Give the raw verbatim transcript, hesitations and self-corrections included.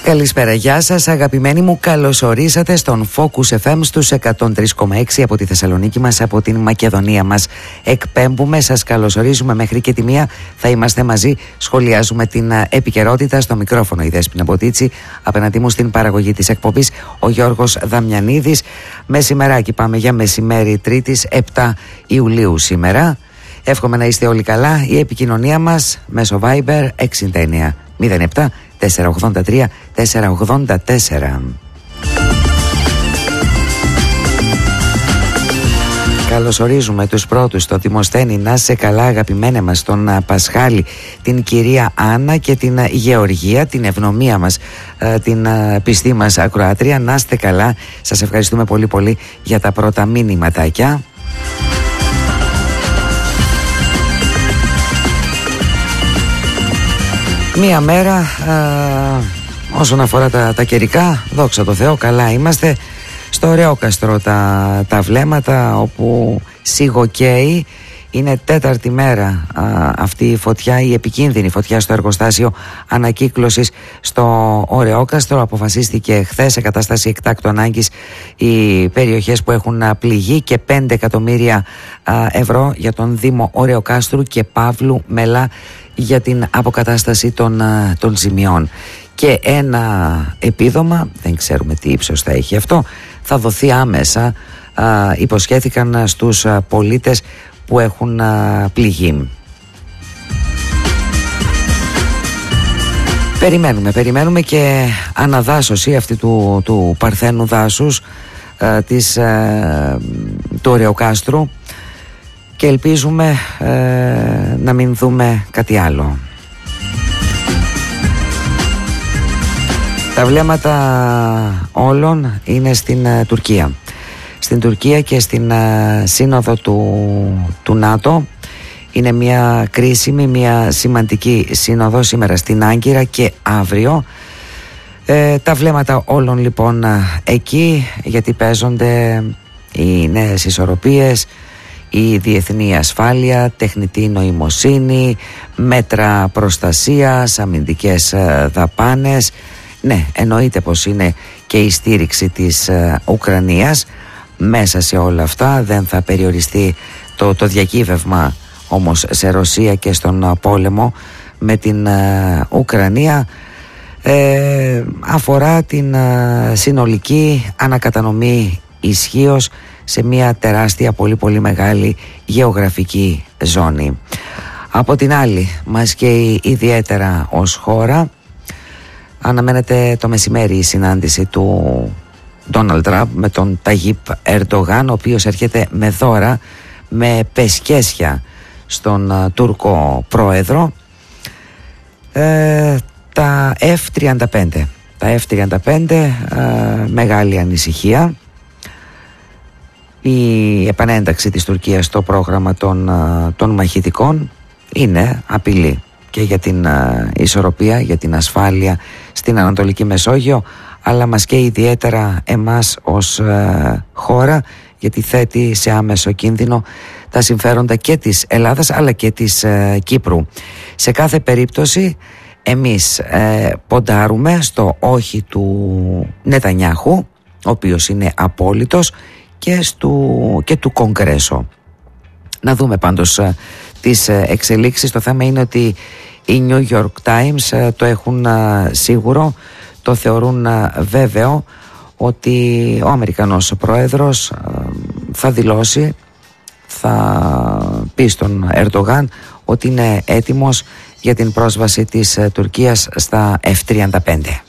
Καλησπέρα, γεια σας αγαπημένοι μου, καλώς ορίσατε στον Focus εφ εμ στους εκατόν τρία κόμμα έξι από τη Θεσσαλονίκη μας, από την Μακεδονία μας. Εκπέμπουμε, σας καλωσορίζουμε μέχρι και τη μία, θα είμαστε μαζί, σχολιάζουμε την επικαιρότητα. Στο μικρόφωνο η Δέσποινα Μποτίτσι, απέναντί μου στην παραγωγή της εκπομπής ο Γιώργος Δαμιανίδης. Μεσημεράκι πάμε για μεσημέρι Τρίτης επτά Ιουλίου σήμερα. Εύχομαι να είστε όλοι καλά. Η επικοινωνία μας μέσω Viber εξήντα εννέα μηδέν επτά τετρακόσια ογδόντα τρία τετρακόσια ογδόντα τέσσερα. Καλωσορίζουμε τους πρώτους στο Δημοσθένη. Να σε καλά αγαπημένε μας, τον Πασχάλη, την κυρία Άννα και την Γεωργία, την ευνομία μας, την πιστή μας ακροάτρια. Να είστε καλά, σας ευχαριστούμε πολύ πολύ για τα πρώτα μήνυματάκια. Μία μέρα α, όσον αφορά τα, τα καιρικά, δόξα τω Θεώ, καλά είμαστε. Στο Ωρεόκαστρο τα, τα βλέμματα, όπου σιγοκαίει. Είναι τέταρτη μέρα α, αυτή η φωτιά, η επικίνδυνη φωτιά στο εργοστάσιο ανακύκλωσης στο Ωρεόκαστρο. Αποφασίστηκε χθες σε κατάσταση εκτάκτου ανάγκης οι περιοχές που έχουν πληγεί και πέντε εκατομμύρια α, ευρώ για τον Δήμο Ωρεοκάστρου και Παύλου Μελά για την αποκατάσταση των, των ζημιών. Και ένα επίδομα, δεν ξέρουμε τι ύψος θα έχει αυτό, θα δοθεί άμεσα, α, υποσχέθηκαν στους α, πολίτες που έχουν α, πληγεί. Περιμένουμε, περιμένουμε και αναδάσωση αυτή του, του Παρθένου δάσους α, της, α, του Ωρεοκάστρου, και ελπίζουμε ε, να μην δούμε κάτι άλλο. Τα βλέμματα όλων είναι στην uh, Τουρκία. Στην Τουρκία και στην uh, σύνοδο του, του ΝΑΤΟ. Είναι μια κρίσιμη, μια σημαντική σύνοδο σήμερα στην Άγκυρα και αύριο. Ε, τα βλέμματα όλων λοιπόν εκεί, γιατί παίζονται οι νέες ισορροπίες, η διεθνή ασφάλεια, τεχνητή νοημοσύνη, μέτρα προστασίας, αμυντικές δαπάνες. Ναι, εννοείται πως είναι και η στήριξη της Ουκρανίας. Μέσα σε όλα αυτά δεν θα περιοριστεί το, το διακύβευμα όμως σε Ρωσία και στον πόλεμο με την Ουκρανία. Ε, αφορά την συνολική ανακατανομή ισχύως σε μια τεράστια, πολύ πολύ μεγάλη γεωγραφική ζώνη. Από την άλλη, μας καίει ιδιαίτερα ως χώρα. Αναμένεται το μεσημέρι η συνάντηση του Ντόναλντ Τραμπ με τον Ταγίπ Ερντογάν, ο οποίος έρχεται με δώρα, με πεσκέσια στον uh, Τούρκο πρόεδρο. Ε, τα εφ τριάντα πέντε, τα εφ τριάντα πέντε, uh, μεγάλη ανησυχία. Η επανένταξη της Τουρκίας στο πρόγραμμα των, των μαχητικών είναι απειλή και για την uh, ισορροπία, για την ασφάλεια στην Ανατολική Μεσόγειο, αλλά μας και ιδιαίτερα εμάς ως uh, χώρα, γιατί θέτει σε άμεσο κίνδυνο τα συμφέροντα και της Ελλάδας αλλά και της uh, Κύπρου. Σε κάθε περίπτωση εμείς uh, ποντάρουμε στο όχι του Νετανιάχου, ο οποίος είναι απόλυτος, και, στου, και του Κογκρέσο. Να δούμε πάντως uh, τις uh, εξελίξεις. Το θέμα είναι ότι οι New York Times uh, το έχουν uh, σίγουρο, το θεωρούν uh, βέβαιο, ότι ο Αμερικανός πρόεδρος uh, θα δηλώσει, θα πει στον Ερντογάν ότι είναι έτοιμος για την πρόσβαση της uh, Τουρκίας στα εφ τριάντα πέντε.